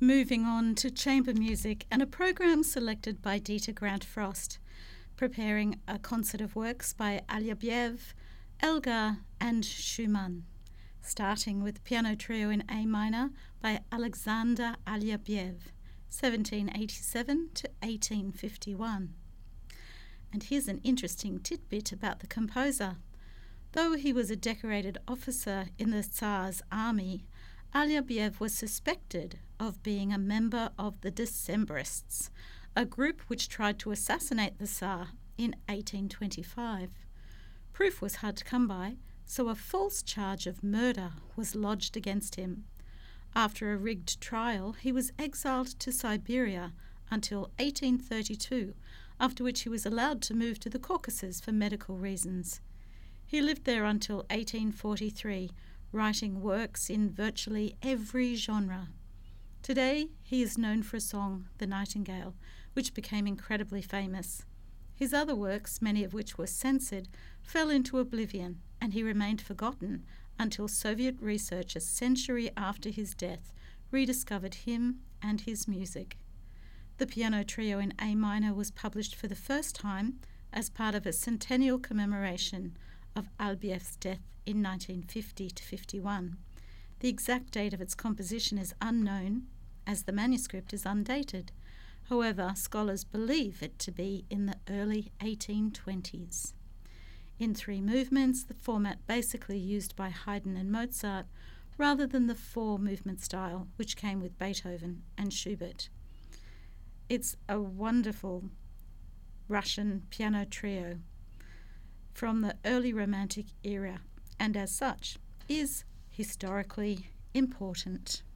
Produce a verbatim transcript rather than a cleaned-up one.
Moving on to chamber music and a program selected by Dieter Grant Frost, preparing a concert of works by Alyabiev, Elgar and Schumann, starting with Piano Trio in A minor by Alexander Alyabiev, seventeen eighty-seven to eighteen fifty-one. And here's an interesting tidbit about the composer. Though he was a decorated officer in the Tsar's army, Alyabiev was suspected of being a member of the Decembrists, a group which tried to assassinate the Tsar in eighteen twenty-five. Proof was hard to come by, so a false charge of murder was lodged against him. After a rigged trial, he was exiled to Siberia until eighteen thirty-two, after which he was allowed to move to the Caucasus for medical reasons. He lived there until eighteen forty-three, writing works in virtually every genre. Today, he is known for a song, The Nightingale, which became incredibly famous. His other works, many of which were censored, fell into oblivion, and he remained forgotten until Soviet researchers, a century after his death, rediscovered him and his music. The Piano Trio in A minor was published for the first time as part of a centennial commemoration of Alyabiev's death in nineteen fifty to fifty-one. The exact date of its composition is unknown, as the manuscript is undated. However, scholars believe it to be in the early eighteen twenties. In three movements, the format basically used by Haydn and Mozart, rather than the four-movement style which came with Beethoven and Schubert. It's a wonderful Russian piano trio from the early Romantic era, and as such is historically important.